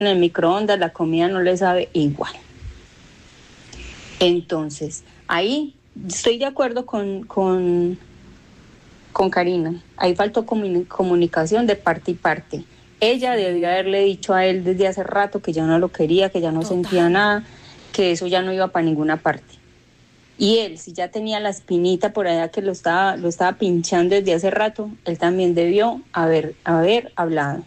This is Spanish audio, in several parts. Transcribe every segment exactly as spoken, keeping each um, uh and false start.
en el microondas, la comida no le sabe igual. Entonces, ahí estoy de acuerdo con, con, con Karina. Ahí faltó comun- comunicación de parte y parte. Ella debió haberle dicho a él desde hace rato que ya no lo quería, que ya no Total. sentía nada, que eso ya no iba para ninguna parte. Y él, si ya tenía la espinita por allá que lo estaba, lo estaba pinchando desde hace rato, él también debió haber, haber hablado.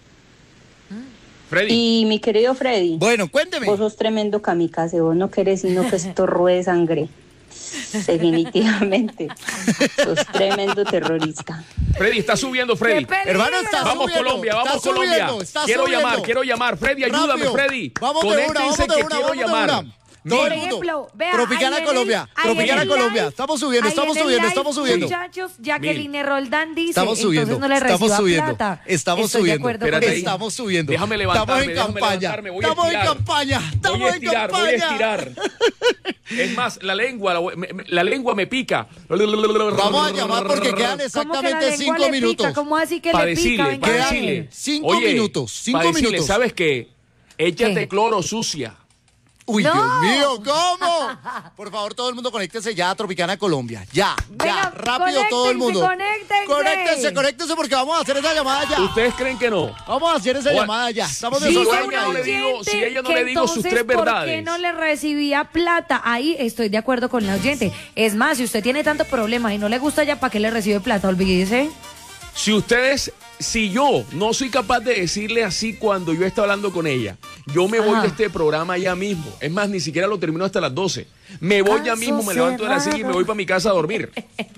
Freddy. Y mi querido Freddy. Bueno, cuénteme. Vos sos tremendo kamikaze, vos no querés sino que esto ruede sangre. Definitivamente. Sos tremendo terrorista. Freddy, está subiendo, Freddy. Hermano, está vamos subiendo. Colombia, vamos está Colombia. Subiendo, está quiero subiendo. llamar, quiero llamar. Freddy, ayúdame, Rápido. Freddy. Vamos de una, vamos de que una, quiero vamos llamar. de una. Todo Por el mundo. ejemplo, vea, Tropicana ahí en Colombia, el- ahí Tropicana en el Colombia. live- Estamos subiendo, ahí estamos en el subiendo, live, estamos subiendo. Muchachos, Jacqueline Roldán dice, Estamos subiendo, entonces no le estamos reciba subiendo, plata. estamos Estoy de subiendo, acuerdo con Espérate ahí. eso. Estamos subiendo. Déjame levantarme, Estamos en déjame campaña. levantarme, voy a Estamos en estirar. campaña. Estamos Voy a en estirar, campaña. voy a estirar. Es más, la lengua, la, me- me- la lengua me pica. Vamos a llamar porque quedan ¿Cómo que la exactamente lengua cinco le minutos. pica? ¿Cómo así que Pa' le decirle, pica? Venga, pa' Quedan dale. decirle. cinco Oye, minutos, cinco pa' decirle, minutos. ¿sabes qué? Échate ¿Qué? cloro sucia. Uy, ¡No! Dios mío, ¿cómo? Por favor, todo el mundo conéctese ya a Tropicana Colombia. Ya, Venga, ya, rápido todo el mundo. conéctense. Conéctense, conéctense porque vamos a hacer esa llamada ya. ¿Ustedes creen que no? Vamos a hacer esa O- llamada ya. Estamos Sí, de si solo a acá. ella no le digo- si ella no que le digo sus entonces, tres ¿por qué verdades? no le recibía plata? Ahí estoy de acuerdo con la oyente. Es más, si usted tiene tanto problema y no le gusta ya, ¿para qué le recibe plata? Olvídese. Si ustedes, si yo no soy capaz de decirle así cuando yo esté hablando con ella, yo me voy Ajá. de este programa ya mismo. Es más, ni siquiera lo termino hasta las doce. Me voy ya Caso mismo, me levanto de la silla y me cerrado. voy para mi casa a dormir.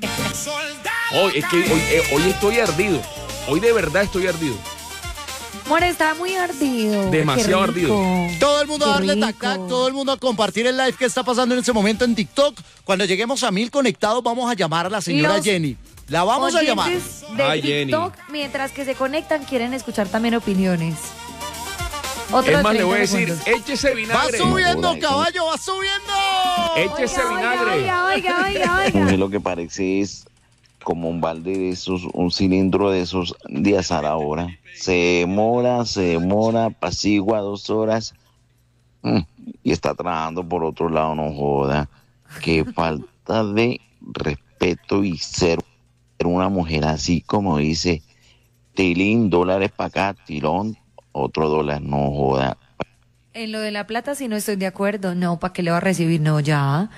Hoy, es que hoy, eh, hoy estoy ardido. Hoy de verdad estoy ardido. Amor, está muy ardido. Demasiado Qué rico. Todo el mundo a Qué darle tac rico. tac, todo el mundo a compartir el live que está pasando en este momento en TikTok. Cuando lleguemos a mil conectados vamos a llamar a la señora Los Jenny. La vamos a llamar. Oyentes de Ay, Jenny. TikTok, mientras que se conectan, quieren escuchar también opiniones. Otro Es más, le treinta voy a decir, segundos. échese Va vinagre. subiendo, caballo, va subiendo. Échese Oiga, vinagre. Oiga, oiga, oiga, A mí oiga. lo que parece es como un balde de esos, un cilindro de esos de azar ahora. Se demora, se demora, apacigua dos horas mm, y está trabajando por otro lado, no joda. Qué falta de respeto y ser una mujer así como dice, tilín, dólares para acá, tirón, otro dólar, no joda. En lo de la plata sí no estoy de acuerdo. No, ¿para qué le va a recibir? No, ya.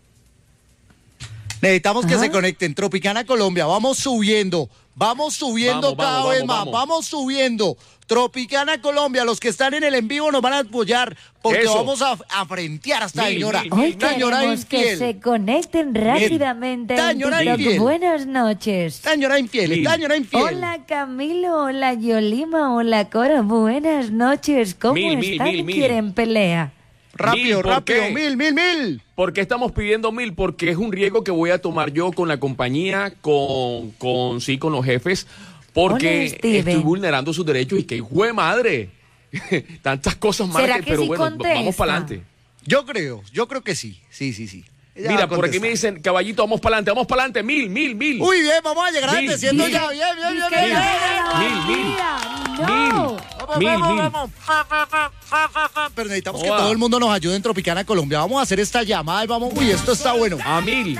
Necesitamos que Ajá. se conecten. Tropicana Colombia, vamos subiendo. Vamos subiendo Vamos, cada vamos, vez vamos, más. vamos. Vamos subiendo. Tropicana Colombia, los que están en el en vivo nos van a apoyar porque Eso. vamos a, a frentear a esta Mil, señora. mil, Hoy Señora queremos que infiel. se conecten rápidamente en Señora TikTok. infiel. Buenas noches. Señora infiel, Mil. señora infiel. Hola Camilo, hola Yolima, hola Cora, buenas noches. ¿Cómo Mil, mil, están? mil, mil. ¿Quieren pelea? Rápido, Mil, ¿por rápido. qué? Mil, mil, mil. ¿Por qué estamos pidiendo mil? Porque es un riesgo que voy a tomar yo con la compañía, con, con sí, con los jefes, porque Hola, Steven. estoy vulnerando sus derechos y que hijo de madre. Tantas cosas malas, ¿Será que- que pero sí bueno, contesta? vamos para adelante. Yo creo, yo creo que sí. Sí, sí, sí. Ella va Mira, a por aquí contestar. me dicen, caballito, vamos para adelante, vamos para adelante, mil, mil, mil. Uy, bien, vamos a llegar a Mil, setecientos mil. ya. Bien, bien, bien, Dice bien. que bien. no, Mil, mil. No. Vamos, Mil, vamos, mil. vamos. Fa, fa, fa, fa, fa, fa. Pero necesitamos que Joda. todo el mundo nos ayude en Tropicana Colombia. Vamos a hacer esta llamada y vamos. Uy, esto está bueno. A mil.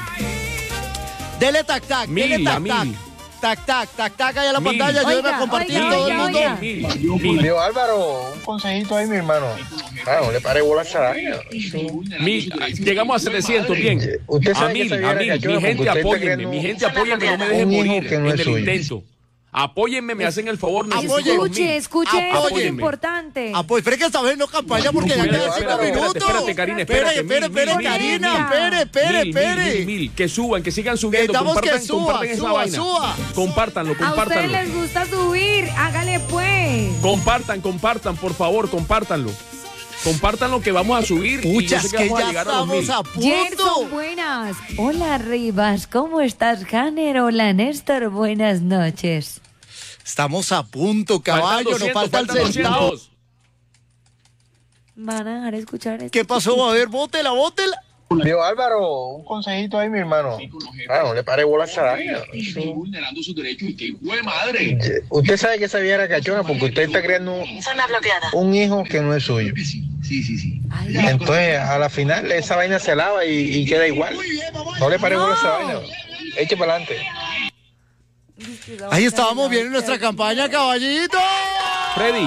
Dele tac tac, Mil, dele a tac tac. mil. Tac tac, tac tac, ahí a la Mil. pantalla. Ayúdeme Oiga, a compartir oiga, todo oiga, el mundo. oiga. Mil, mil, mil. Leo Álvaro, un consejito ahí, mi hermano. Ah, no le pare bola a esa araña. Mil, llegamos a setecientos, bien. Usted A sabe que mil, esa a vieja mil. cachona, Mi porque gente, usted está apóyenme. creando Mi gente, apóyenme, no me dejen un hijo morir que no en es el suyo. intento. Apóyenme, me hacen el favor. necesito Apoyen. los mil. Escuche, escuche eso, que es Apóyenme. importante. Ah, pues, espere que esta vez no campaña porque ya Espérate, quedan cinco espérate, minutos. espérate, espérate, Karina, espérate, Espere, espere, mil, espere, mil, Karina. mil, Espere, espere, Mil, espere. mil, mil, mil. Que suban, que sigan subiendo. Necesitamos Compartan, que suba, compartan esa suba, vaina. suba. Compártanlo, A ustedes compártanlo. les gusta subir, hágale pues. Compartan, compartan, por favor, compártanlo. Compartan lo que vamos a subir. y yo Puchas, sé que que vamos a ya llegar a los estamos mil. a Gerson, punto. buenas. Hola, Rivas, ¿cómo estás, Hanner? Hola, Néstor, buenas noches. Estamos a punto, caballo, nos falta el faltan centavo. doscientos. Van a dejar escuchar esto. ¿Qué pasó? A ver, bótela, bótela. Digo, Álvaro, un consejito ahí, mi hermano. Ah, no le pare bola a esa vaina. vulnerando sus derechos y que hijo de madre. Eh, Usted sabe que esa vieja era cachona porque usted está creando un, un hijo que no es suyo. Sí, sí, sí. sí. Entonces, a la final, esa vaina se lava y, y queda igual. No le pare bola a esa vaina. Eche para adelante. Ahí estábamos bien en nuestra campaña, caballito. Freddy.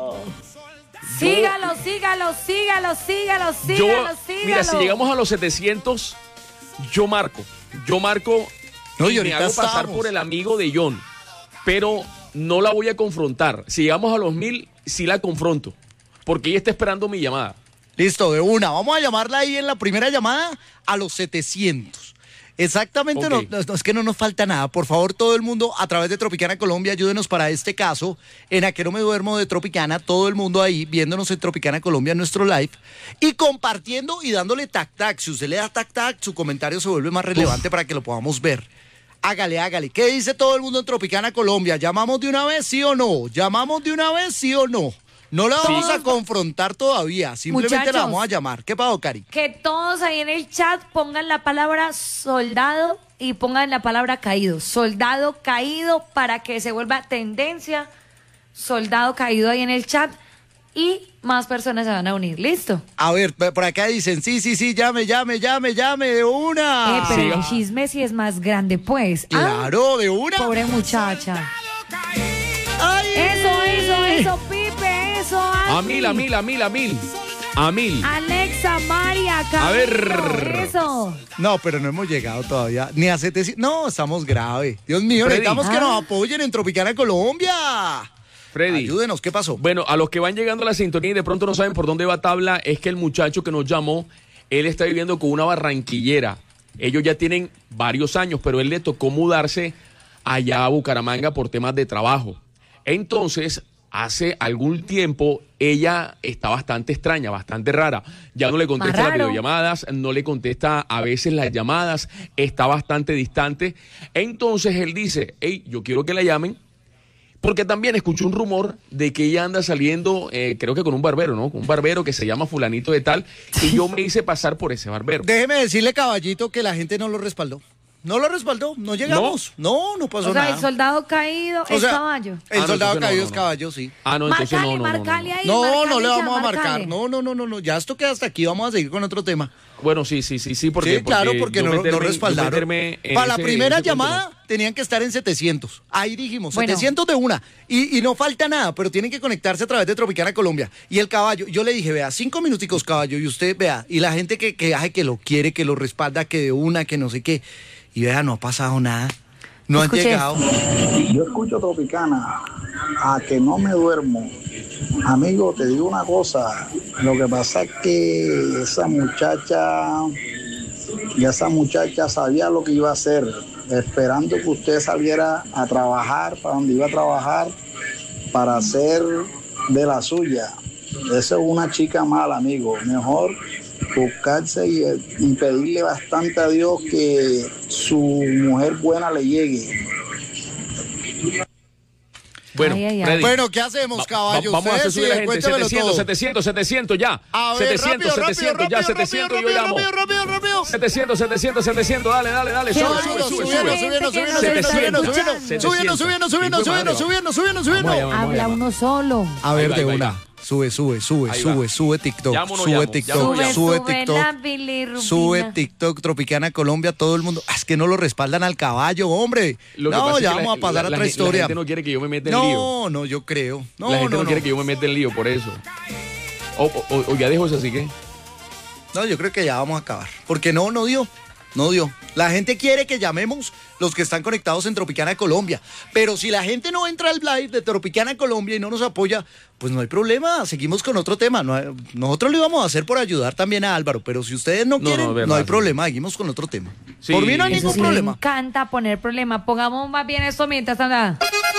Sígalo, sígalo, sígalo, sígalo, Yo, sígalo, sígalo. mira, si llegamos a los setecientos, yo marco. Yo marco No, y y me ahorita hago pasar estamos. por el amigo de John. Pero no la voy a confrontar. Si llegamos a los mil, sí la confronto. Porque ella está esperando mi llamada. Listo, de una. Vamos a llamarla ahí en la primera llamada a los setecientos. Exactamente, Ok. no, no, es que no nos falta nada. Por favor, todo el mundo a través de Tropicana Colombia, ayúdenos para este caso. En A Que No Me Duermo de Tropicana, todo el mundo ahí viéndonos en Tropicana Colombia en nuestro live y compartiendo y dándole tac-tac. Si usted le da tac-tac, su comentario se vuelve más relevante para que lo podamos ver. Hágale, hágale. ¿Qué dice todo el mundo en Tropicana Colombia? ¿Llamamos de una vez, sí o no? ¿Llamamos de una vez, sí o no? No la vamos Sí. a confrontar todavía, simplemente Muchachos. la vamos a llamar. ¿Qué pasó, Cari? Que todos ahí en el chat pongan la palabra soldado y pongan la palabra caído. Soldado caído para que se vuelva tendencia. Soldado caído ahí en el chat y más personas se van a unir. ¿Listo? A ver, por acá dicen, sí, sí, sí, llame, llame, llame, llame, de Eh, una. pero Sí. el chisme sí es más grande, pues. Ah, Claro, de una. pobre muchacha. Ay. Eso, eso, eso, Pipe, eso, Andy. A mil, a mil, a mil, a mil. A mil. Alexa, María, Camilo, A ver. eso. No, pero no hemos llegado todavía, ni a setecientos. No, estamos grave. Dios mío, Freddy. necesitamos que Ah. nos apoyen en Tropicana Colombia. Freddy. Ayúdenos, ¿qué pasó? Bueno, a los que van llegando a la sintonía y de pronto no saben por dónde va tabla, es que el muchacho que nos llamó, él está viviendo con una barranquillera. Ellos ya tienen varios años, pero él le tocó mudarse allá a Bucaramanga por temas de trabajo. Entonces, hace algún tiempo, ella está bastante extraña, bastante rara. Ya no le contesta Más las raro. videollamadas, no le contesta a veces las llamadas, está bastante distante. Entonces, él dice, hey, yo quiero que la llamen. Porque también escuché un rumor de que ella anda saliendo, eh, creo que con un barbero, ¿no? Con un barbero que se llama fulanito de tal, y yo me hice pasar por ese barbero. Déjeme decirle, caballito, que la gente no lo respaldó. No lo respaldó, no llegamos. No, no, pasó O sea, nada. el soldado caído O es sea, caballo. El Ah, no, soldado entonces no, caído no, es no. caballo, sí. Ah, no, entonces Marcale, no, no, no, no. marcale ahí. No, marcale no le ya, vamos a marcale. marcar. No, no, no, no, no. Ya esto queda hasta aquí. Vamos a seguir con otro tema. Bueno, sí, sí, sí, sí, porque, Sí, claro, porque yo no, no meterme- yo respaldaron. meterme en Para la ese- primera ese cuento, llamada tenían que estar en setecientos. Ahí dijimos, Bueno. setecientos de una. Y, y no falta nada, pero tienen que conectarse a través de Tropicana Colombia. Y el caballo, yo le dije, vea, cinco minuticos caballo, y usted vea, y la gente que, que, ay, que lo quiere, que lo respalda, que de una, que no sé qué. Y vea, no ha pasado nada. No han Escuche llegado. Yo escucho Tropicana, a que no me duermo. Amigo, te digo una cosa, lo que pasa es que esa muchacha, ya esa muchacha sabía lo que iba a hacer, esperando que usted saliera a trabajar para donde iba a trabajar, para hacer de la suya. Esa es una chica mala, amigo. Mejor buscarse y, y pedirle bastante a Dios que su mujer buena le llegue. Bueno, Ay, ay, ay. Freddy, Bueno, ¿qué hacemos, va- caballo? va- vamos a hacer Ustedes subir a la sí, gente. cuéntemelo setecientos, todo. setecientos, setecientos, ya. A ver, setecientos, rápido, setecientos, rápido, ya, rápido, setecientos, rápido, yo llamo. rápido, rápido, rápido. setecientos, setecientos, setecientos, dale, dale, dale, ¿Qué sube, va? sube, sube, Subiendo, sube. subiendo, subiendo, subiendo, setecientos, subiendo, subiendo, subiendo, subiendo, subiendo, setecientos. subiendo, subiendo, subiendo, subiendo. Vamos allá, vamos Habla allá. uno solo. A ver, Ahí va, de ahí va, una. ahí va. Sube, sube, sube, Ahí sube, va. sube TikTok, Llamo o no sube llamo, TikTok, llamo o no Sube, llamo. sube sube TikTok, la bilirrubina. sube TikTok, Tropicana Colombia, todo el mundo. Ah, es que no lo respaldan al caballo, hombre. Lo que No, pasa es ya que vamos la- a pasar la- a la otra gente- La historia. gente no quiere que yo me meta en lío. No, no, yo creo. No, La gente no, no, quiere no. que yo me meta en lío, por eso. O, o- o ya dejo eso así que. No, yo creo que ya vamos a acabar. Porque no, no dio. No dio. La gente quiere que llamemos los que están conectados en Tropicana Colombia. Pero si la gente no entra al live de Tropicana Colombia y no nos apoya, pues no hay problema. Seguimos con otro tema. No hay- nosotros lo íbamos a hacer por ayudar también a Álvaro. Pero si ustedes no No, quieren, no, no, verdad, hay sí. problema. Seguimos con otro tema. Sí. Por mí no hay Eso ningún sí, le problema. encanta poner problema. Pongamos más bien esto mientras anda.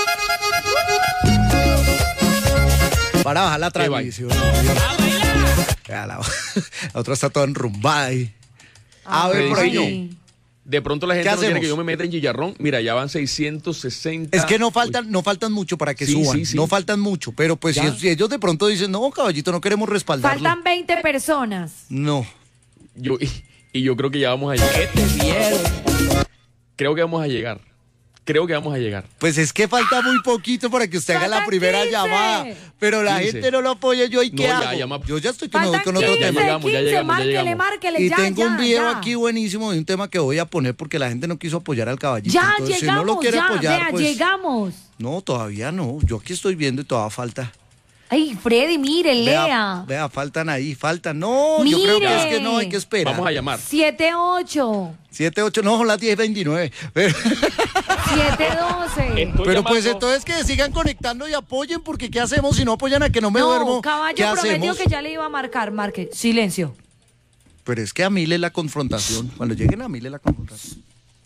Para bajar la Qué guay. transmisión. Ya, La, la otra está toda enrumbada ahí. A ver, por ahí. Ay. De pronto la gente ¿Qué no quiere hacemos? que yo me meta en chillarrón. Mira, ya van seiscientos sesenta. Es que no faltan, no faltan mucho para que Sí, suban. sí, sí. No faltan mucho. Pero pues si, Ya. si ellos de pronto dicen, no, caballito, no queremos respaldarlo. Faltan veinte personas. No. Yo, y, Y yo creo que ya vamos a llegar. Creo que vamos a llegar. Creo que vamos a llegar. Pues es que falta muy poquito para que usted haga la primera quince. llamada. Pero la quince. gente no lo apoya. ¿Yo y qué No, ya, hago? llama. Yo ya estoy que me voy Faltan con otro Ya, ya tema. llegamos, ya quince, llegamos, ya márquele, llegamos. márquele, Y ya, tengo ya, un video ya. aquí buenísimo de un tema que voy a poner porque la gente no quiso apoyar al caballito. Ya Entonces, si llegamos, no lo quiere ya, apoyar, vea, pues... llegamos. No, todavía no. Yo aquí estoy viendo y todavía falta. Ay, Freddy, mire, Vea, lea. vea, faltan ahí, faltan. No, yo creo que Mire. es que no, hay que esperar. Vamos a llamar. siete ocho, siete, ocho, no, son las diez veintinueve. Pero, siete doce. Estoy pero pues llamando. entonces que sigan conectando y apoyen, porque ¿qué hacemos si no apoyan a que no me No, duermo? Caballo ¿Qué prometió hacemos? que ya le iba a marcar. Marque, silencio. Pero es que a Mil es la confrontación. Cuando lleguen a Mil es la confrontación.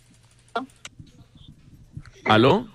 ¿Aló?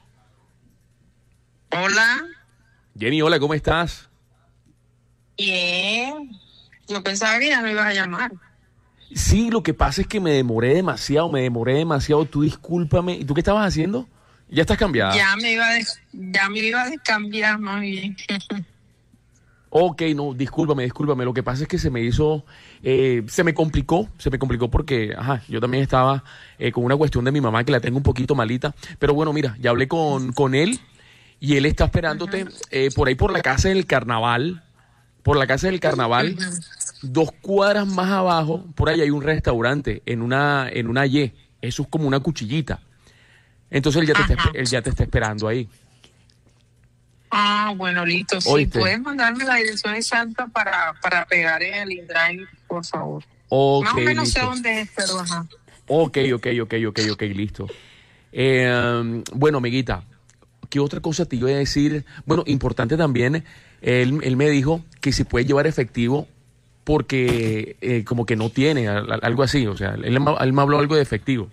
Hola. Jenny, hola, ¿cómo estás? Bien. Yo pensaba que ya no ibas a llamar. Sí, lo que pasa es que me demoré demasiado, me demoré demasiado. Tú discúlpame. ¿Y tú qué estabas haciendo? Ya estás cambiada. Ya me iba a, des- ya me iba a descambiar más bien. Ok, no, discúlpame, discúlpame. Lo que pasa es que se me hizo, eh, se me complicó, se me complicó porque, ajá, yo también estaba eh, con una cuestión de mi mamá que la tengo un poquito malita. Pero bueno, mira, ya hablé con, con él y él está esperándote eh, por ahí por la casa del carnaval, por la casa del carnaval, dos cuadras más abajo, por ahí hay un restaurante en una, en una Y. Eso es como una cuchillita. Entonces él ya te, está, Ajá. él ya te está esperando ahí. Ah, bueno, listo. Si Oíste. puedes mandarme la dirección exacta para, para pegar en el InDrive, por favor. Ok, Más o menos listo. sé dónde es, pero ajá. Ok, ok, ok, ok, ok, listo. Eh, um, bueno, amiguita, ¿qué otra cosa te iba a decir? Bueno, importante también, él, él me dijo que si puede llevar efectivo porque eh, como que no tiene, al- algo así, o sea, él, me- él me habló algo de efectivo.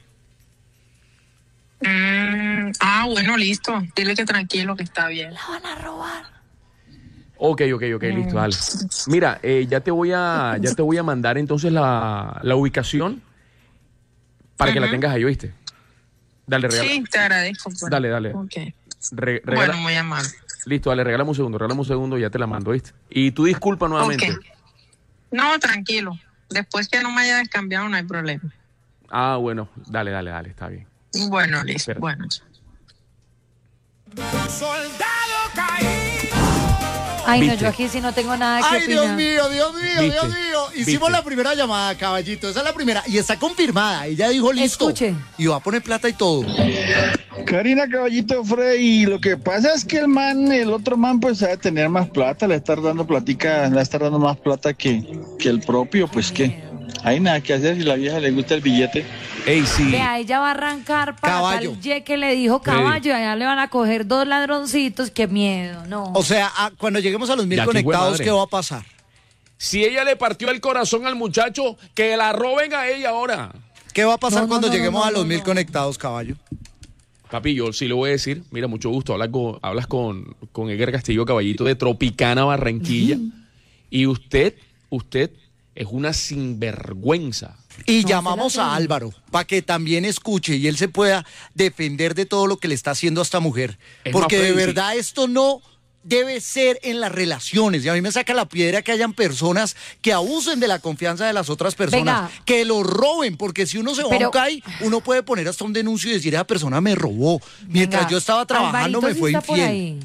Mm, ah, bueno, listo. Dile que tranquilo, que está bien. La van a robar. Ok, ok, ok, listo, dale. Mira, eh, ya te voy a, ya te voy a mandar entonces la, la ubicación para que la Ujú. tengas ahí, ¿oíste? Dale, regala. Sí, te agradezco. pues. Dale, dale. Ok. Re- regala- Bueno, muy amable. Listo, dale, regálame un segundo, regálame un segundo y ya te la mando, ¿viste? Y tú disculpa nuevamente. Ok. No, tranquilo. Después que no me haya descambiado, no hay problema. Ah, bueno, dale, dale, dale, está bien. Bueno, listo. Espera. Bueno. Ay, no, ¿Viste? yo aquí sí no tengo nada que Ay, opinar. Dios mío, Dios mío, ¿Viste? Dios mío. Hicimos ¿Viste? la primera llamada, caballito. Esa es la primera. Y está confirmada. Ella dijo listo. Escuche. Y va a poner plata y todo. Karina Caballito Frey, lo que pasa es que el man, el otro man, pues sabe tener más plata, le está dando platica, le está dando más plata que, que el propio, pues que hay nada que hacer si la vieja le gusta el billete. Ey, sí. Vea, ella va a arrancar para Caballo. tal ye que le dijo Freddy. caballo y allá le van a coger dos ladroncitos. Qué miedo, no. O sea, a- cuando lleguemos a los mil Ya, qué buen conectados, madre. ¿qué va a pasar? Si ella le partió el corazón al muchacho, que la roben a ella ahora. ¿Qué va a pasar No, no, cuando no, lleguemos no, a los no, mil no. conectados, caballo? Papi, yo sí le voy a decir, mira, mucho gusto, hablas con, hablas con, con Edgar Castillo Caballito de Tropicana, Barranquilla, y usted, usted es una sinvergüenza. Y No, llamamos se la a creo. Álvaro para que también escuche y él se pueda defender de todo lo que le está haciendo a esta mujer. Es Porque más, de Freddy, sí. verdad esto no debe ser en las relaciones. Y a mí me saca la piedra que hayan personas que abusen de la confianza de las otras personas, Venga. que lo roben, porque si uno se va a un Pero- CAI, uno puede poner hasta un denuncio y decir, esa persona me robó. Mientras Venga, yo estaba trabajando Alvarito me sí fue está por infiel. ahí.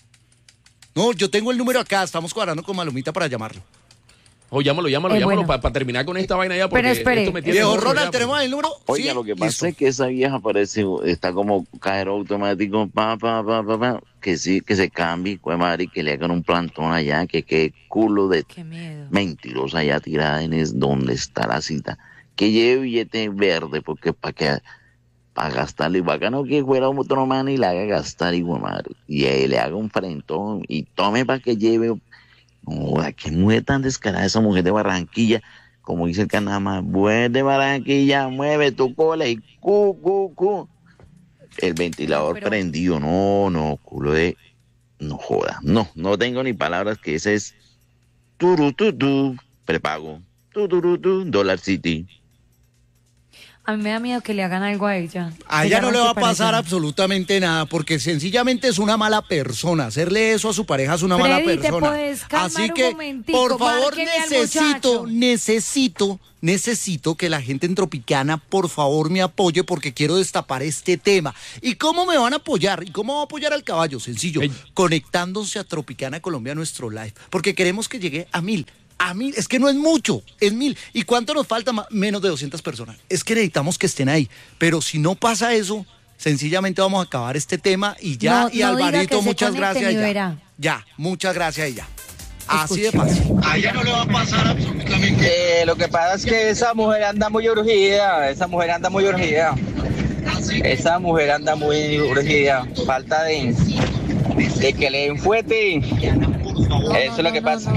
No, yo tengo el número acá, estamos cuadrando con Malumita para llamarlo. O llámalo, llámalo, Eh, llámalo bueno. para terminar con esta vaina ya, porque Pero espere. esto me tiene Viejo gordo Ronald, ya, pues. ¿tenemos el número? Oiga, Sí, lo que pasa listo. es que esa vieja parece, está como cajero automático, pa, pa, pa, pa, pa, que sí, que se cambie, pues madre, que le hagan un plantón allá, que qué culo de Qué miedo. mentirosa allá tirada en es donde está la cita. Que lleve billete verde, porque para que para gastarle, bacano que fuera otro man y le haga gastar, hijo de madre, y eh, le haga un frentón y tome para que lleve. No, qué mujer tan descarada esa mujer de Barranquilla, como dice el canama, mujer de Barranquilla, mueve tu cola y cu, cu, cu. El ventilador Pero- prendido, no, no, culo de, no joda, no, no tengo ni palabras, que ese es turu, tu, tu, prepago, tu, tu, tu, tu, Dollar City. A mí me da miedo que le hagan algo a ella. A ella no le va a pasar absolutamente nada, porque sencillamente es una mala persona. Hacerle eso a su pareja es una Freddy, mala ¿te persona. puedes calmar Así un que, momentico? por favor, Márquenle al necesito, muchacho. necesito, necesito que la gente en Tropicana, por favor, me apoye porque quiero destapar este tema. ¿Y cómo me van a apoyar? ¿Y cómo va a apoyar al caballo? Sencillo, Ey. conectándose a Tropicana Colombia, nuestro live, porque queremos que llegue a mil. A mil, es que no es mucho, es mil. ¿Y cuánto nos falta? Ma- Menos de doscientas personas. Es que necesitamos que estén ahí. Pero si no pasa eso, sencillamente vamos a acabar este tema y ya. No, y no diga Alvarito, que se muchas conecten gracias. y Ya. verá. ya, muchas gracias y ya. Así Escuche. de fácil. A ella no le va a pasar absolutamente. Eh, lo que pasa es que esa mujer anda muy urgida, esa mujer anda muy urgida. Esa mujer anda muy urgida. Falta de, de que le den fuerte. Eso es lo que pasa.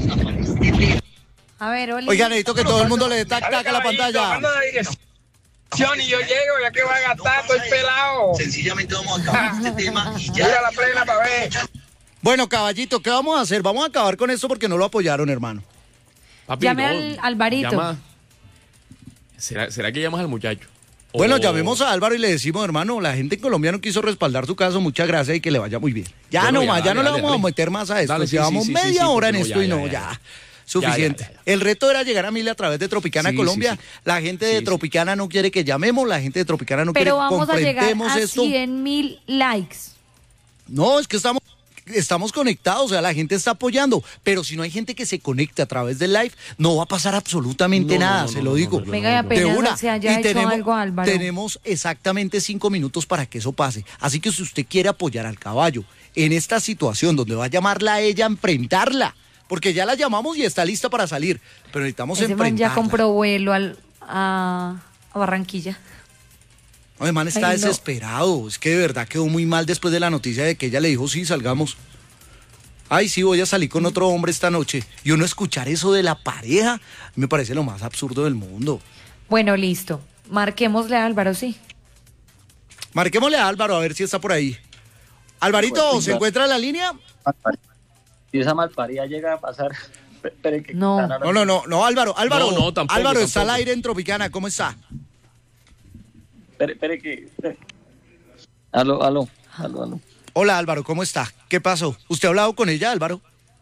A ver, Oli. Oigan, necesito que todo el mundo le dé tac tac a la pantalla. Y yo llego, ya que va a gastar, estoy pelado. Sencillamente vamos a acabar este tema y Voy a la plena para ver. Bueno, caballito, ¿qué vamos a hacer? Vamos a acabar con esto porque no lo apoyaron, hermano. Papi, Llame no, al Alvarito. llama- ¿Será, ¿Será que llamas al muchacho? Bueno, O- llamemos a Álvaro y le decimos, hermano, la gente en Colombia no quiso respaldar su caso, muchas gracias y que le vaya muy bien. Ya Bueno, no ya, más, ya dale, no le dale, vamos a dale. meter más a esto. Dale, sí, Llevamos sí, sí, media sí, hora porque en no, esto ya, y ya, no, ya, ya. ya. Suficiente. Ya, ya, ya. El reto era llegar a mil a través de Tropicana Sí, Colombia. sí, sí. La gente de Sí, sí. Tropicana no quiere que llamemos, la gente de Tropicana no Pero quiere que vamos a llegar confrontemos a esto. cien mil likes. No, es que estamos, estamos conectados, o sea, la gente está apoyando, pero si no hay gente que se conecte a través del live, no va a pasar absolutamente No, no, nada, no, se no, lo no, digo. no, no, Venga, y De apenas una. se haya Y hecho tenemos, algo, Álvaro. tenemos exactamente cinco minutos para que eso pase. Así que si usted quiere apoyar al caballo en esta situación donde va a llamarla a ella a enfrentarla, porque ya la llamamos y está lista para salir, pero necesitamos Ese man enfrentarla. ya compró vuelo al, a, a Barranquilla. No, el man está Ay, no. desesperado. Es que de verdad quedó muy mal después de la noticia de que ella le dijo, sí, salgamos. Ay, sí, voy a salir con otro hombre esta noche. Y uno escuchar eso de la pareja me parece lo más absurdo del mundo. Bueno, listo. Marquémosle a Álvaro, sí. Marquémosle a Álvaro a ver si está por ahí. Alvarito, ¿se encuentra en la línea? Si esa malparida llega a pasar. Espere que No. No, no, no, no, Álvaro, Álvaro. No, no, tampoco, Álvaro está al tampoco. aire en Tropicana, ¿cómo está? Espere, espere que. espere. Aló, aló, aló, aló. Hola Álvaro, ¿cómo está? ¿Qué pasó? ¿Usted ha hablado con ella, Álvaro?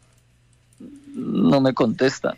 No me contesta.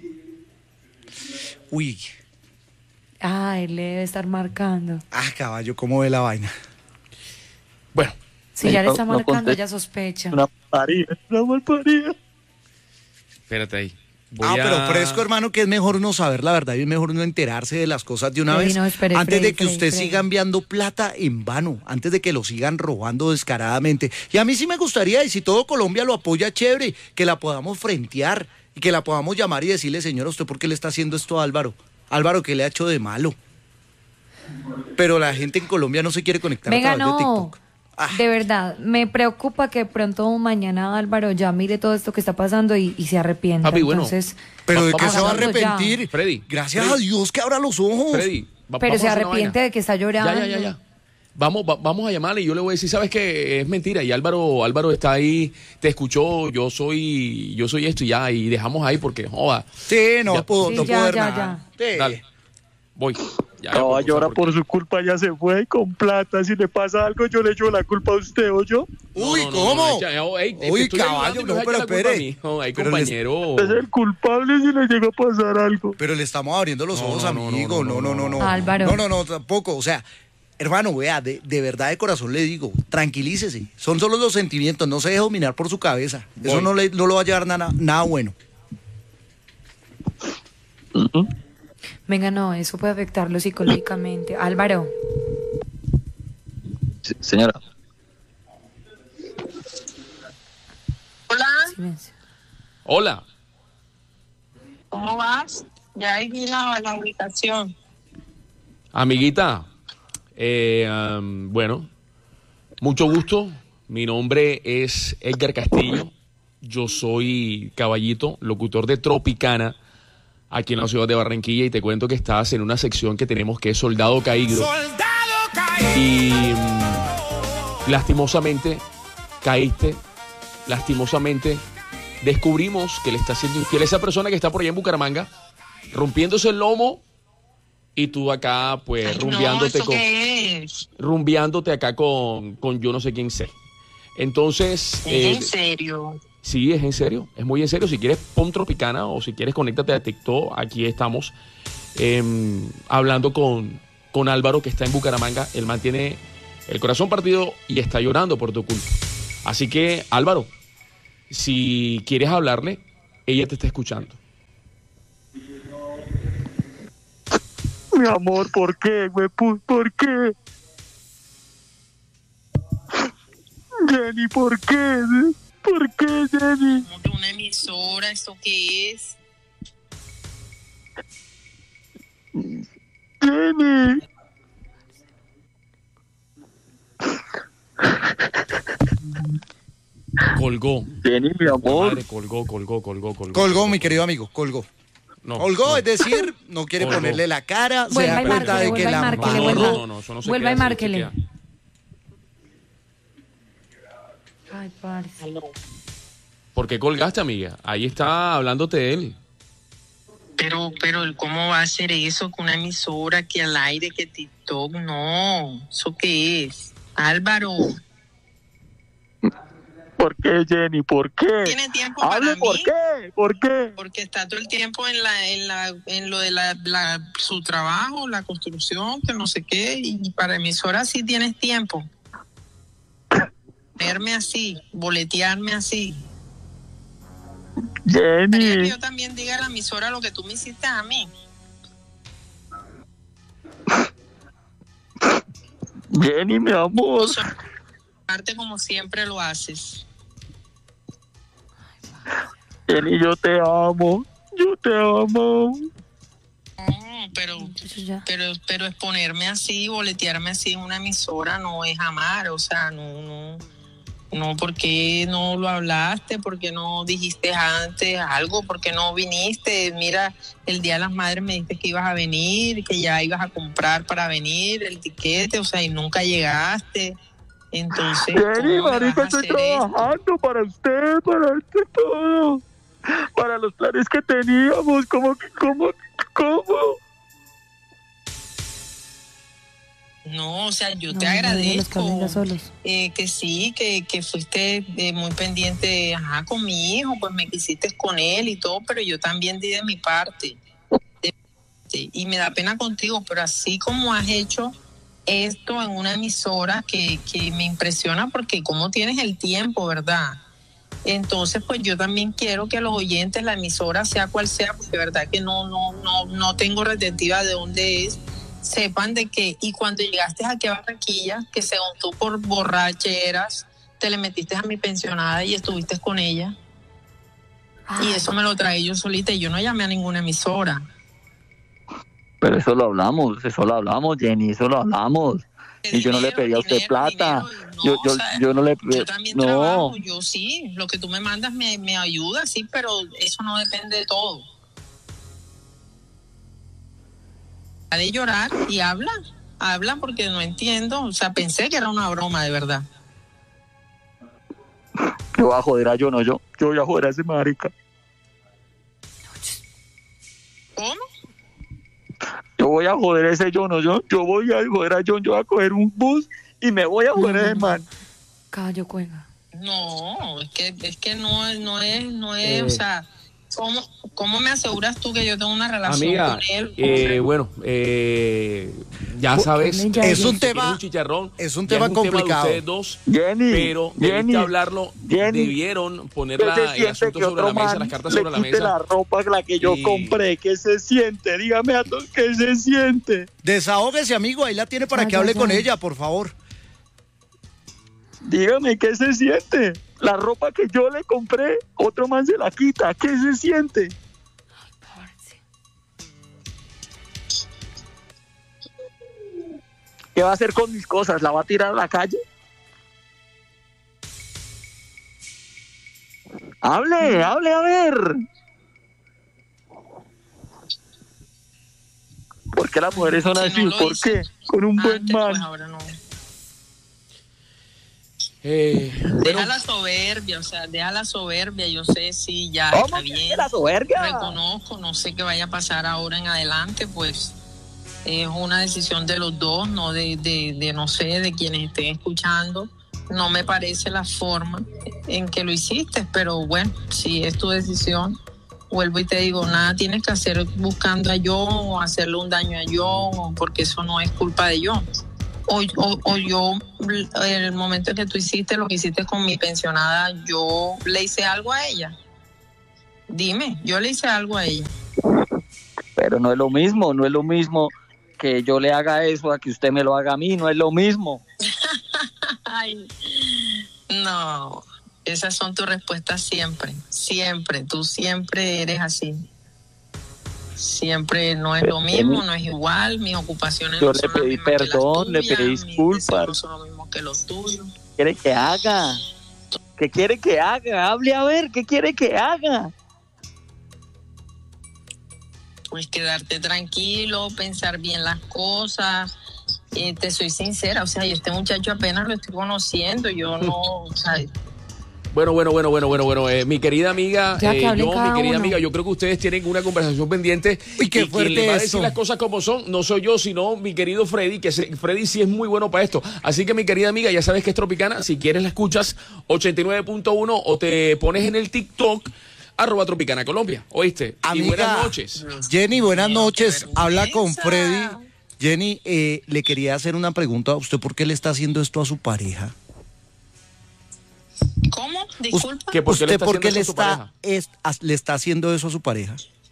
Uy, Ah, él le debe estar marcando. ah, caballo, ¿cómo ve la vaina? Bueno, Si ya le No, está no marcando, contesta. ya sospecha. Una malparida, una malparida. espérate ahí. Voy Ah, a- pero fresco, hermano, que es mejor no saber la verdad y es mejor no enterarse de las cosas de una Freddy, vez. no, espere, antes Freddy, de que Freddy, usted Freddy. siga enviando plata en vano, antes de que lo sigan robando descaradamente. Y a mí sí me gustaría, y si todo Colombia lo apoya, chévere, que la podamos frentear y que la podamos llamar y decirle, señora, ¿usted por qué le está haciendo esto a Álvaro? Álvaro, ¿qué le ha hecho de malo? Pero la gente en Colombia no se quiere conectar Venga, a través de no. TikTok. Ah. De verdad, me preocupa que pronto mañana Álvaro ya mire todo esto que está pasando y, y se arrepienta. Papi, bueno. Entonces, Pero ¿de Va- qué vamos se va a hablando ya. arrepentir? Freddy, Gracias Freddy. a Dios que abra los ojos. Freddy, va- pero vamos se a hacer una arrepiente vaina. de que está llorando. Ya, ya, ya, ya. Vamos, va- vamos a llamarle y yo le voy a decir, ¿sabes qué? Es mentira. Y Álvaro, Álvaro está ahí, te escuchó, yo soy, yo soy esto y ya, y dejamos ahí porque, joda. Sí, no Ya. puedo, Sí, no ya, puedo ver ya, nada. Sí. Dale, voy. Ya, Caballo, ahora por por su culpa ya se fue con plata. Si le pasa algo, yo le echo la culpa a usted o yo. Uy, No, no, no, ¿cómo? no, echa- oh, ey, te Uy, estoy caballo, ayudando y no, me pero echa la culpa a espere. mí. Oh, ay, Pero les- compañero. Es el culpable si le llega a pasar algo. Pero le estamos abriendo los No, ojos, no, no, amigo. no, No, no, no, no. Álvaro. No, no, no, tampoco. O sea, hermano, vea, de, de verdad de corazón le digo, tranquilícese. Son solo los sentimientos, no se deje dominar por su cabeza. Eso Voy. no le, no lo va a llevar nada, nada bueno. Venga, no, eso puede afectarlo psicológicamente. Álvaro, Sí, señora. Hola, silencio. Hola. ¿cómo vas? Ya ahí vi la, la ubicación. Amiguita, eh, um, bueno, mucho gusto. Mi nombre es Edgar Castillo. Yo soy Caballito, locutor de Tropicana, aquí en la ciudad de Barranquilla, y te cuento que estás en una sección que tenemos que es Soldado Caído. Y mm, lastimosamente caíste, lastimosamente descubrimos que le está haciendo infiel a esa persona que está por allá en Bucaramanga, rompiéndose el lomo y tú acá, pues, Ay, rumbeándote no, ¿eso con... qué es? Rumbeándote acá con, con yo no sé quién sé. Entonces... eh, ¿En serio? Sí, es en serio, es muy en serio. Si quieres, pon Tropicana o si quieres, conéctate a TikTok. Aquí estamos eh, hablando con, con Álvaro, que está en Bucaramanga. Él mantiene el corazón partido y está llorando por tu culpa. Así que, Álvaro, si quieres hablarle, ella te está escuchando. Mi amor, ¿por qué, güey? ¿Por qué? Jenny, ¿por qué? ¿Por qué, Jenny? ¿Cómo que una emisora? ¿Esto qué es? Jenny. Colgó. Jenny, mi amor. Madre, colgó, colgó, colgó, colgó. Colgó, mi querido amigo, colgó. No, colgó, no. es decir, no quiere Colgó. ponerle la cara, se Vuelva da y cuenta márquele, de que vuelva y la márquele, No, vuelva. no, no, eso no se Vuelva queda, y se márquele. chequea. Ay, parce. ¿Por qué colgaste, amiga? Ahí está hablándote él. Pero, pero, ¿cómo va a hacer eso con una emisora que al aire, que TikTok? No, ¿eso qué es? Álvaro, ¿Por qué, Jenny? ¿Por qué? ¿tiene tiempo Hable, para ¿por mí? qué? ¿Por qué? Porque está todo el tiempo en la, en la, en lo de la, la- su trabajo, la construcción, que no sé qué, y para emisora sí tienes tiempo. Verme así, boletearme así. Quería que Jenny. yo también diga a la emisora lo que tú me hiciste a mí. Jenny, mi amor. Parte como siempre lo haces. Jenny, yo te amo. Yo te amo. No, pero, pero, pero exponerme así, boletearme así en una emisora no es amar, o sea, no, no, no, ¿por qué no lo hablaste? ¿Por qué no dijiste antes algo? ¿Por qué no viniste? Mira, el Día de las Madres me dijiste que ibas a venir, que ya ibas a comprar para venir el tiquete, o sea, y nunca llegaste. Entonces, Jenny, ¿cómo me marica, vas a estoy hacer esto? trabajando para usted, para este todo. Para los planes que teníamos. ¿Cómo que, cómo, cómo? No, o sea, yo No, te no, no, los agradezco caminos solos. eh, que sí, que, que fuiste eh, muy pendiente, ajá, con mi hijo, pues me quisiste con él y todo, pero yo también di de mi parte. De- de- y me da pena contigo, pero así como has hecho esto en una emisora que, que me impresiona porque cómo tienes el tiempo, ¿verdad? Entonces, pues yo también quiero que los oyentes, la emisora, sea cual sea, porque de verdad que no, no, no, no tengo retentiva de dónde es, sepan de que, y cuando llegaste aquí a Barranquilla, que según tú por borracheras, te le metiste a mi pensionada y estuviste con ella, y eso me lo traí yo solita, y yo no llamé a ninguna emisora. Pero eso lo hablamos, eso lo hablamos, Jenny, eso lo hablamos. Y yo no le pedí a usted plata. Yo, yo, yo no le pedí. Yo también No, trabajo, yo sí, lo que tú me mandas me, me ayuda, sí, pero eso no depende de todo. Deja de llorar y habla, habla porque no entiendo, o sea, pensé que era una broma de verdad. yo voy a joder a yo, no yo. Yo voy a joder a ese marica. ¿Cómo? Yo voy a joder a ese yo, no yo. Yo voy a joder a John, yo voy a coger un bus y me voy a joder a ese man. Callo, cuelga. No, es que es que no es, no es, no es, Eh. o sea, ¿cómo, ¿cómo me aseguras tú que yo tengo una relación Amiga, con él? eh, bueno, eh, ya sabes, ya, es un si quieres tema- un chicharrón, es un ya tema de complicado. ustedes dos, Jenny, pero Jenny, debiste hablarlo, Jenny, debieron poner ¿Qué la- se el siente asunto que sobre otro la mesa, man las cartas le sobre la quite la mesa. ropa la que yo Y- compré? ¿Qué se siente? Dígame a todos qué se siente. Desahógese, amigo, ahí la tiene para Ya, que ya, hable ya. con ella, por favor. Dígame qué se siente. La ropa que yo le compré, otro man se la quita. ¿Qué se siente? ¿Qué va a hacer con mis cosas? ¿La va a tirar a la calle? Hable, hable, a ver. ¿Por qué las mujeres son Si no así? lo ¿Por hice qué? Con un buen antes, man. pues ahora no. Eh, bueno, Deja la soberbia, o sea, deja la soberbia, yo sé si ya ¿Cómo está que bien. la soberbia? Reconozco, no sé qué vaya a pasar ahora en adelante, pues Es una decisión de los dos, no de, de, de no sé, de quienes estén escuchando. No me parece la forma en que lo hiciste, pero bueno, si es tu decisión, vuelvo y te digo, nada tienes que hacer buscando a yo o hacerle un daño a yo, porque eso no es culpa de yo. O, o, o yo, en el momento en que tú hiciste lo que hiciste con mi pensionada, yo le hice algo a ella. Dime, yo le hice algo a ella. Pero no es lo mismo, no es lo mismo que yo le haga eso a que usted me lo haga a mí, no es lo mismo. Ay, no, esas son tus respuestas siempre, siempre, tú siempre eres así. Siempre no es lo mismo, no es igual, mis ocupaciones yo no le son pedí las mismas perdón, que las le pedí tuyas, disculpas. no son lo mismo que los tuyos. ¿Qué quiere que haga? ¿Qué quiere que haga? Hable a ver, ¿qué quiere que haga? Pues quedarte tranquilo, pensar bien las cosas. Eh, te soy sincera, o sea, yo este muchacho apenas lo estoy conociendo, yo no, o sea, Bueno, bueno, bueno, bueno, bueno, bueno. Eh, mi querida amiga, Ya que eh, hablen yo, cada mi querida uno. amiga, yo creo que ustedes tienen una conversación pendiente. Uy, qué y fuerte quien le va a eso. decir las cosas como son, no soy yo, sino mi querido Freddy, que se- Freddy sí es muy bueno para esto. Así que, mi querida amiga, ya sabes que es Tropicana. Si quieres la escuchas ochenta y nueve punto uno o te pones en el TikTok, arroba Tropicana Colombia. ¿Oíste? Y Amiga, buenas noches. Jenny, buenas noches. vergüenza. Habla con Freddy. Jenny, eh, le quería hacer una pregunta a usted. ¿Por qué le está haciendo esto a su pareja? ¿cómo? Disculpa. ¿Que por qué le ¿Usted está por qué haciendo le eso a su está, pareja? es- as- le está haciendo eso a su pareja?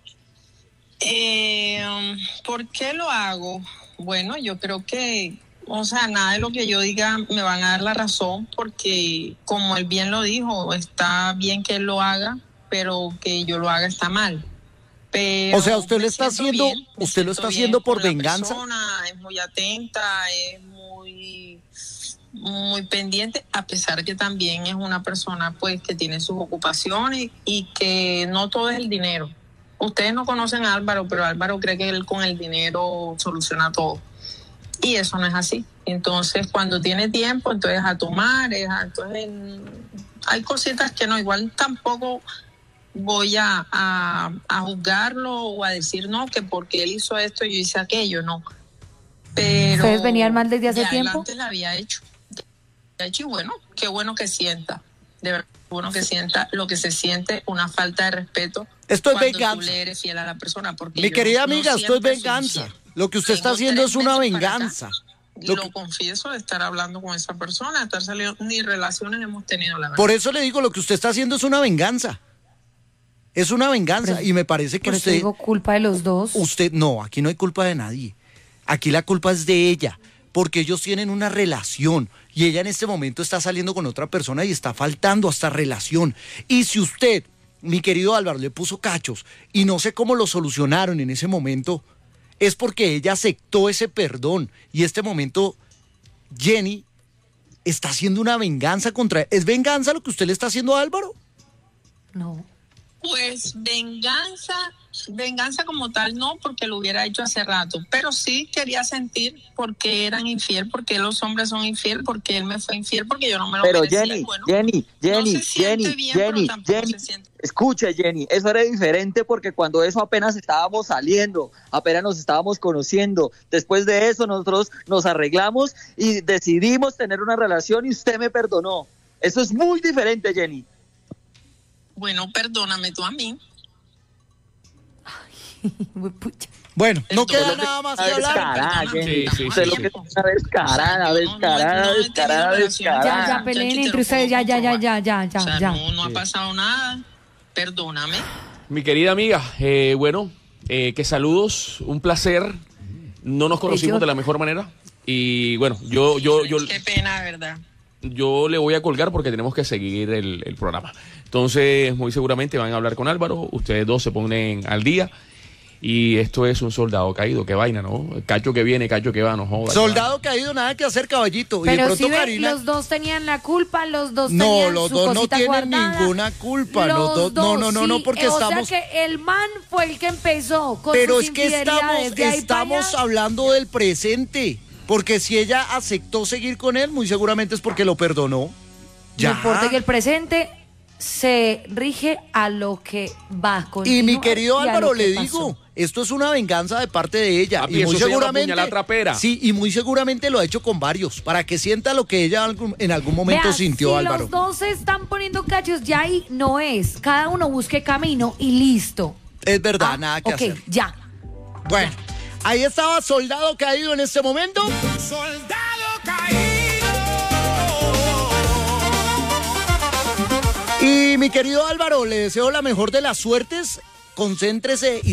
Eh, um, ¿por qué lo hago? Bueno, yo creo que, o sea, nada de lo que yo diga me van a dar la razón, porque como él bien lo dijo, está bien que él lo haga, pero que yo lo haga está mal. Pero O sea, usted lo me está siento haciendo, bien, me usted lo siento está bien haciendo por con la venganza. persona, es muy atenta, es muy muy pendiente, a pesar que también es una persona pues que tiene sus ocupaciones y que no todo es el dinero. Ustedes no conocen a Álvaro, pero Álvaro cree que él con el dinero soluciona todo. Y eso no es así. Entonces, cuando tiene tiempo, entonces a tomar, es a- entonces hay cositas que no, igual tampoco voy a, a, a juzgarlo o a decir no, que porque él hizo esto yo hice aquello, no. Pero ¿Ustedes venían mal desde hace ya él tiempo? antes la había hecho. La hecho y bueno, qué bueno que sienta. De verdad, qué bueno que sienta lo que se siente, una falta de respeto. Esto es cuando venganza. tú le eres fiel a la persona. Porque Mi yo querida no amiga, esto es siempre soy venganza. fiel. Lo que usted está Tengo haciendo tres es una meses para acá. venganza. Lo, Lo que- confieso de estar hablando con esa persona, de estar saliendo, ni relaciones hemos tenido, la verdad. Por eso le digo, lo que usted está haciendo es una venganza. Es una venganza. Por- y me parece que Por eso usted... digo culpa de los dos. Usted, no, aquí no hay culpa de nadie. Aquí la culpa es de ella, porque ellos tienen una relación y ella en este momento está saliendo con otra persona y está faltando a esta relación. Y si usted, mi querido Álvaro, le puso cachos y no sé cómo lo solucionaron en ese momento, es porque ella aceptó ese perdón y este momento Jenny está haciendo una venganza contra... ¿Es venganza lo que usted le está haciendo a Álvaro? No. Pues venganza, venganza como tal no, porque lo hubiera hecho hace rato, pero sí quería sentir por qué eran infiel, por qué los hombres son infiel, porque él me fue infiel, porque yo no me lo Pero merecía. Jenny, Bueno, Jenny, Jenny, no se siente Jenny, bien, pero Jenny, tampoco Jenny, se siente- escuche Jenny, eso era diferente porque cuando eso apenas estábamos saliendo, apenas nos estábamos conociendo, después de eso nosotros nos arreglamos y decidimos tener una relación y usted me perdonó. Eso es muy diferente, Jenny. Bueno, perdóname tú a mí. Pucha. Bueno, no Entonces, queda lo que- nada más que Una hablar. descarada, Perdóname, Jenny. Sí, sí, Usted sí, lo sí. que es una descarada, O sea, yo no- no- descarada, no he tenido descarada, relaciones. Ya, descarada. ya peleen Chachi, te entre lo ustedes, ya, puedo ya, ya, comprobar. ya, ya, O sea, ya, ya. no, no ha pasado nada. Perdóname. Mi querida amiga, eh, bueno, eh, que saludos, un placer. No nos conocimos Bello. de la mejor manera. Y bueno, yo, yo, yo, Qué pena, de verdad. yo le voy a colgar porque tenemos que seguir el, el programa. Entonces, muy seguramente van a hablar con Álvaro. Ustedes dos se ponen al día. Y esto es un soldado caído. Qué vaina, ¿no? Cacho que viene, cacho que va, no joda. Soldado caído, nada que hacer, caballito. y de Pero pronto si ven, Karina... los dos tenían la culpa, los dos No, tenían los su dos no cosita tienen guardada. ninguna culpa. Los Los dos, no, no, no, no, sí, porque eh, estamos... O sea que el man fue el que empezó con Pero sus es que estamos, infidelidades. De ahí para estamos allá, hablando del presente. Porque si ella aceptó seguir con él, muy seguramente es porque lo perdonó. Ya. No importa que el presente se rige a lo que va con Y mi querido Álvaro, le digo, Esto es una venganza de parte de ella. Papi, y muy eso se llama seguramente, puñalada trapera. Sí, y muy seguramente lo ha hecho con varios, para que sienta lo que ella algún- en algún momento Vea, sintió, si Álvaro. los dos se están poniendo cachos, ya ahí no es. Cada uno busque camino y listo. Es verdad, Ah, nada que ok, hacer. ya. Bueno, ahí estaba Soldado Caído en este momento. Soldado caído. Y mi querido Álvaro, le deseo la mejor de las suertes. Concéntrese y